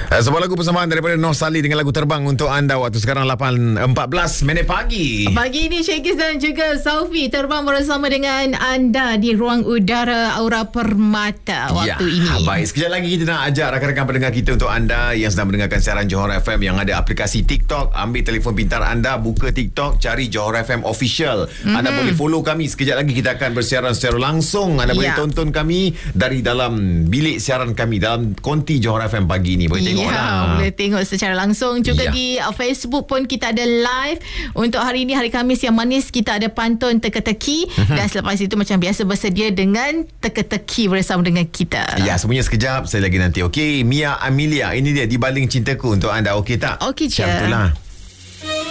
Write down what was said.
Sebuah lagu persamaan daripada Noh Sali dengan lagu Terbang untuk anda. Waktu sekarang 8.14 pagi. Pagi ini Syekis dan juga Saufi terbang bersama dengan anda di ruang udara Aura Permata waktu ini. Baik, sekejap lagi kita nak ajak rakan-rakan pendengar kita, untuk anda yang sedang mendengarkan siaran Johor FM yang ada aplikasi TikTok, ambil telefon pintar anda, buka TikTok, cari Johor FM Official. Anda boleh follow kami. Sekejap lagi kita akan bersiaran secara langsung. Anda boleh tonton kami dari dalam bilik siaran kami, dalam konti Johor FM pagi ini. Boleh tengok lah. Boleh tengok secara langsung. Juga di Facebook pun kita ada live. Untuk hari ini, hari Khamis yang manis, kita ada pantun teka-teki. Dan selepas itu macam biasa bersedia dengan teka-teki bersama dengan kita. Ya, semuanya sekejap. Saya lagi nanti. Okey, Mia Amelia, ini dia Di Baling Cintaku untuk anda. Okey tak? Okey je. Macam itulah.